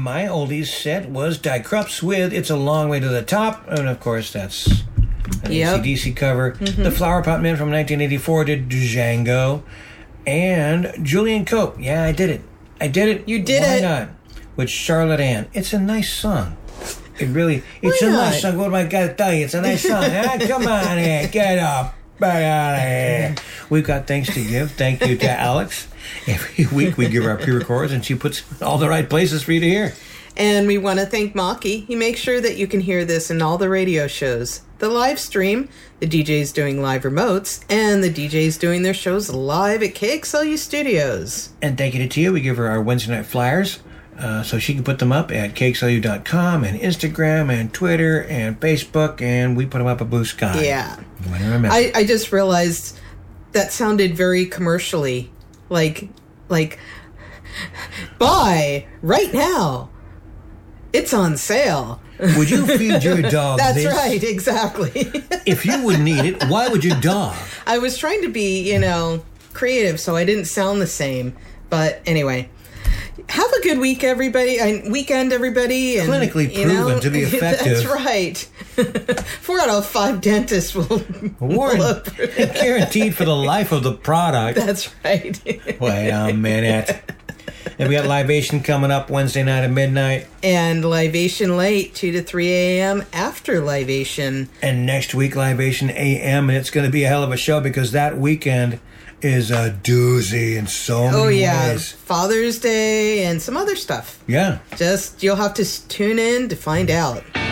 my oldies set was Die Krups with It's a Long Way to the Top. And, of course, that's an AC/DC cover. The Flower Pot Men from 1984 did Django. And Julian Cope. Yeah, I did it. You did it. Why not? With Charlotte Ann. It's a nice song. It's a nice song. What am I got to tell you? It's a nice song. Come on here. Get up. Back out of here. We've got thanks to give. Thank you to Alex. Every week we give our pre-records and she puts all the right places for you to hear. And we want to thank Maki. He makes sure that you can hear this in all the radio shows. The live stream, the DJs doing live remotes, and the DJs doing their shows live at KXLU Studios. And thank you to Tia. We give her our Wednesday night flyers. So she can put them up at KXLU.com and Instagram and Twitter and Facebook, and we put them up at Blue Sky. Yeah. I just realized that sounded very commercially. Like, buy right now. It's on sale. Would you feed your dog That's this? right, exactly. If you would need it, why would your dog? I was trying to be, creative, so I didn't sound the same. But anyway, have a good week, everybody. Weekend, everybody. And, clinically proven to be effective. That's right. 4 out of 5 dentists will guaranteed for the life of the product. That's right. Wait a minute. And we got Libation coming up Wednesday night at midnight. And Libation late, 2 to 3 a.m. after Libation. And next week, Libation a.m. And it's going to be a hell of a show because that weekend is a doozy in so many ways. Father's Day and some other stuff. Yeah. You'll have to tune in to find out.